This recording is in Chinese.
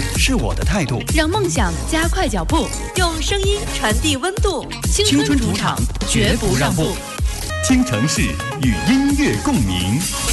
是我的态度， 让梦想加快脚步， 用声音传递温度。 青春主场绝不让步。 京城市与音乐共鸣。